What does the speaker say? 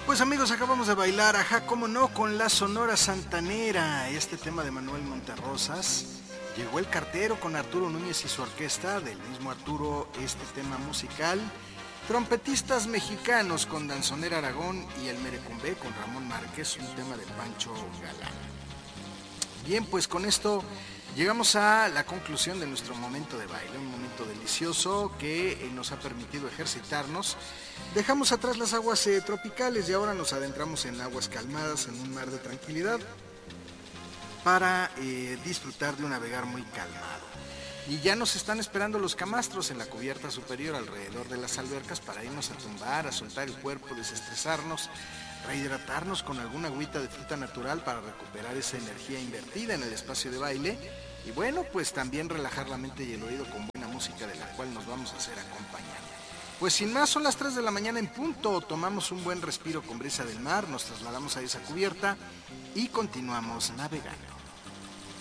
Pues amigos, acabamos de bailar, ajá, cómo no, con la Sonora Santanera, este tema de Manuel Monterrosas. Llegó el cartero con Arturo Núñez y su orquesta, del mismo Arturo este tema musical. Trompetistas mexicanos con Danzonera Aragón y el Merecumbé con Ramón Márquez, un tema de Pancho Galán. Bien, pues con esto llegamos a la conclusión de nuestro momento de baile, un momento delicioso que nos ha permitido ejercitarnos. Dejamos atrás las aguas tropicales y ahora nos adentramos en aguas calmadas, en un mar de tranquilidad, para disfrutar de un navegar muy calmado. Y ya nos están esperando los camastros en la cubierta superior alrededor de las albercas para irnos a tumbar, a soltar el cuerpo, desestresarnos, rehidratarnos con alguna agüita de fruta natural para recuperar esa energía invertida en el espacio de baile. Y bueno, pues también relajar la mente y el oído con buena música de la cual nos vamos a hacer acompañar. Pues sin más, son las 3 de la mañana en punto, tomamos un buen respiro con brisa del mar, nos trasladamos a esa cubierta y continuamos navegando.